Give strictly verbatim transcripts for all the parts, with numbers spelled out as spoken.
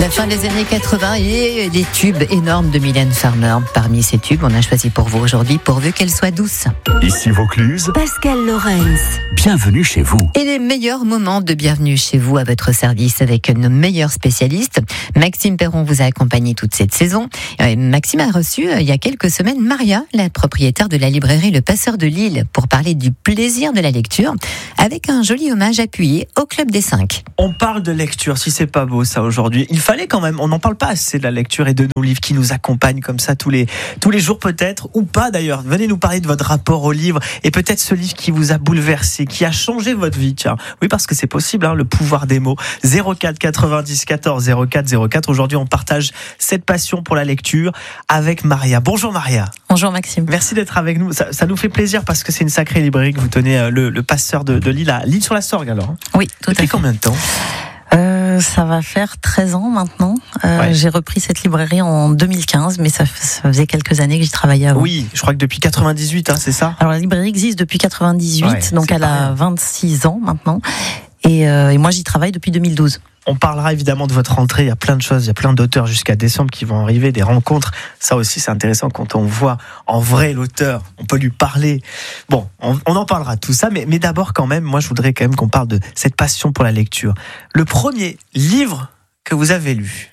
la fin des années quatre-vingts et des tubes énormes de Mylène Farmer. Parmi ces tubes, on a choisi pour vous aujourd'hui Pourvu qu'elle soit douce. Ici Vaucluse, Pascal Lorenz. Bienvenue chez vous. Et les meilleurs moments de bienvenue chez vous à votre service avec nos meilleurs spécialistes. Maxime Perron vous a accompagné toute cette saison. Maxime a reçu il y a quelques semaines Maria, la propriétaire de la librairie Le Passeur de Lille, pour parler du plaisir de la lecture, avec un joli hommage appuyé au Club des Cinq. On parle de lecture, si c'est pas beau ça aujourd'hui. Il fallait quand même, on n'en parle pas assez de la lecture et de nos livres qui nous accompagnent comme ça tous les, tous les jours peut-être, ou pas d'ailleurs. Venez nous parler de votre rapport au livre et peut-être ce livre qui vous a bouleversé, qui a changé votre vie. Tiens, oui, parce que c'est possible, hein, le pouvoir des mots. zéro quatre quatre-vingt-dix quatorze zéro quatre zéro quatre. Aujourd'hui, on partage cette passion pour la lecture avec Maria. Bonjour Maria. Bonjour Maxime. Merci d'être avec nous. Ça, ça nous fait plaisir parce que c'est une sacrée librairie que vous tenez, le, le Passeur de, de Lille à Lille-sur-la-Sorgue alors. Hein. Oui, tout Depuis à fait. combien de temps? Euh, ça va faire treize ans maintenant. Euh, Ouais. J'ai repris cette librairie en deux mille quinze, mais ça, ça faisait quelques années que j'y travaillais avant. Oui, je crois que depuis quatre-vingt-dix-huit, hein, c'est ça? Alors la librairie existe depuis quatre-vingt-dix-huit, Ouais, donc c'est elle pas rien. a vingt-six ans maintenant. Et, euh, et moi j'y travaille depuis deux mille douze. On parlera évidemment de votre rentrée, il y a plein de choses, il y a plein d'auteurs jusqu'à décembre qui vont arriver, des rencontres. Ça aussi c'est intéressant quand on voit en vrai l'auteur, on peut lui parler. Bon, on, on en parlera tout ça, mais, mais d'abord quand même, moi je voudrais quand même qu'on parle de cette passion pour la lecture. Le premier livre que vous avez lu,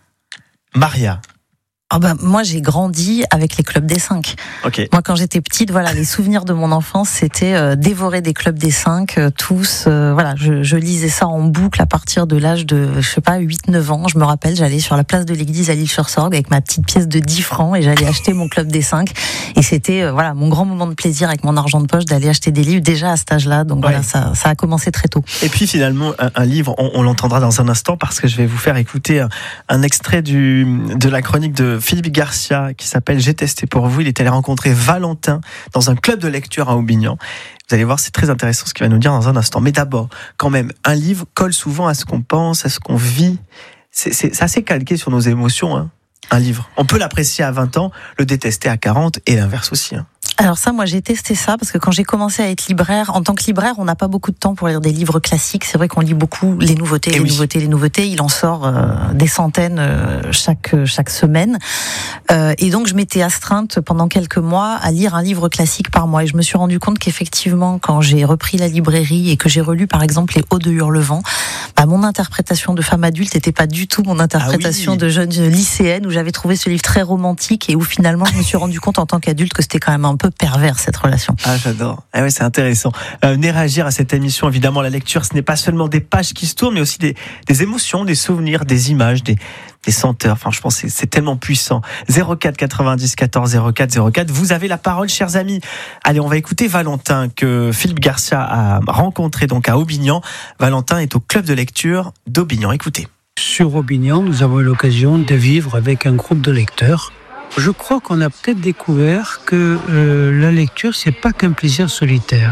Maria. Ah bah, moi j'ai grandi avec les clubs des cinq. Ok. Moi quand j'étais petite, voilà, les souvenirs de mon enfance c'était euh, dévorer des clubs des cinq, euh, tous. Euh, voilà, je, je lisais ça en boucle à partir de l'âge de, je sais pas, huit neuf ans. Je me rappelle, j'allais sur la place de l'église à Lille-sur-Sorgue avec ma petite pièce de dix francs et j'allais acheter mon club des cinq. Et c'était euh, voilà mon grand moment de plaisir avec mon argent de poche d'aller acheter des livres déjà à cet âge-là. Donc Ouais. voilà, ça, ça a commencé très tôt. Et puis finalement, un, un livre, on, on l'entendra dans un instant parce que je vais vous faire écouter un, un extrait du, de la chronique de Philippe Garcia qui s'appelle « J'ai testé pour vous ». Il est allé rencontrer Valentin dans un club de lecture à Aubignan. Vous allez voir, c'est très intéressant ce qu'il va nous dire dans un instant. Mais d'abord, quand même, un livre colle souvent à ce qu'on pense, à ce qu'on vit. C'est, c'est, c'est assez calqué sur nos émotions, hein, un livre. On peut l'apprécier à vingt ans, le détester à quarante et l'inverse aussi. Hein. Alors ça, moi j'ai testé ça parce que quand j'ai commencé à être libraire, en tant que libraire, on n'a pas beaucoup de temps pour lire des livres classiques. C'est vrai qu'on lit beaucoup les nouveautés, Et les oui. nouveautés, les nouveautés. Il en sort euh, des centaines euh, chaque chaque semaine. Euh, et donc je m'étais astreinte pendant quelques mois à lire un livre classique par mois. Et je me suis rendu compte qu'effectivement, quand j'ai repris la librairie et que j'ai relu par exemple les Odes de Hurlevent, bah, mon interprétation de femme adulte n'était pas du tout mon interprétation Ah oui. de jeune lycéenne où j'avais trouvé ce livre très romantique et où finalement je me suis rendu compte en tant qu'adulte que c'était quand même un peu pervers cette relation. Ah, j'adore. Ah ouais, c'est intéressant. Euh, venez réagir à cette émission. Évidemment, la lecture, ce n'est pas seulement des pages qui se tournent, mais aussi des, des émotions, des souvenirs, des images, des, des senteurs. Enfin, je pense que c'est, c'est tellement puissant. zéro quatre quatre-vingt-dix quatorze zéro quatre zéro quatre. Vous avez la parole, chers amis. Allez, on va écouter Valentin, que Philippe Garcia a rencontré donc à Aubignan. Valentin est au club de lecture d'Aubignan. Écoutez. Sur Aubignan, nous avons eu l'occasion de vivre avec un groupe de lecteurs. Je crois qu'on a peut-être découvert que euh, la lecture, c'est pas qu'un plaisir solitaire.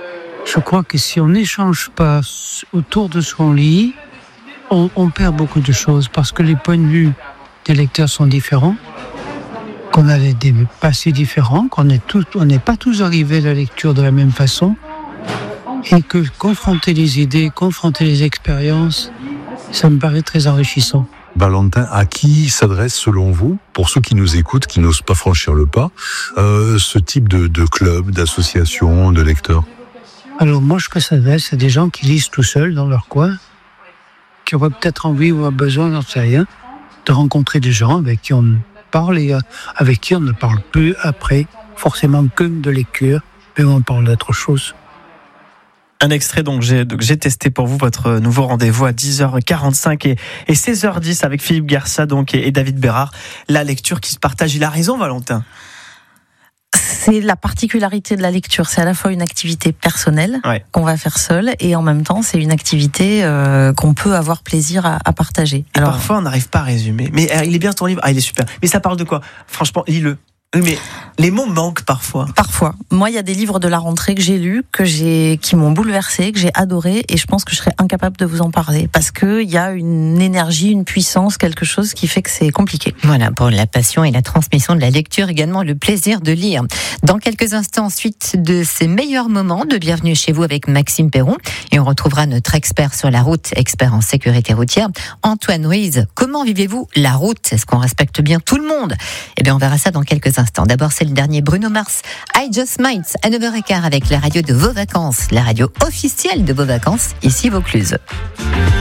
Je crois que si on n'échange pas autour de ce qu'on lit, on, on perd beaucoup de choses parce que les points de vue des lecteurs sont différents, qu'on a des, des passés différents, qu'on est tous, on n'est pas tous arrivés à la lecture de la même façon, et que confronter les idées, confronter les expériences, ça me paraît très enrichissant. Valentin, à qui s'adresse selon vous, pour ceux qui nous écoutent, qui n'osent pas franchir le pas, euh, ce type de, de club, d'association, de lecteurs? Alors moi, je crois que ça s'adresse à des gens qui lisent tout seuls dans leur coin, qui auraient peut-être envie ou besoin, j'en sais rien, de rencontrer des gens avec qui on parle et avec qui on ne parle plus après, forcément que de lecture, mais on parle d'autre chose. Un extrait donc j'ai, donc j'ai testé pour vous votre nouveau rendez-vous à dix heures quarante-cinq et, et seize heures dix avec Philippe Garcia donc et, et David Bérard. La lecture qui se partage. Il a raison, Valentin. C'est la particularité de la lecture, c'est à la fois une activité personnelle Ouais. qu'on va faire seul et en même temps c'est une activité euh, qu'on peut avoir plaisir à, à partager. Et parfois on n'arrive pas à résumer. Mais euh, il est bien ton livre. Ah, il est super. Mais ça parle de quoi? Franchement, lis-le. Oui, mais les mots manquent parfois. Parfois. Moi, il y a des livres de la rentrée que j'ai lus, que j'ai, qui m'ont bouleversée, que j'ai adoré, et je pense que je serais incapable de vous en parler parce que il y a une énergie, une puissance, quelque chose qui fait que c'est compliqué. Voilà, pour la passion et la transmission de la lecture, également le plaisir de lire. Dans quelques instants, suite de ces meilleurs moments de Bienvenue chez vous avec Maxime Perron, et on retrouvera notre expert sur la route, expert en sécurité routière, Antoine Ruiz. Comment vivez-vous la route? Est-ce qu'on respecte bien tout le monde? Eh bien, on verra ça dans quelques instants. D'abord, c'est le dernier Bruno Mars, I Just Might, à neuf heures quinze avec la radio de vos vacances, la radio officielle de vos vacances, ici Vaucluse.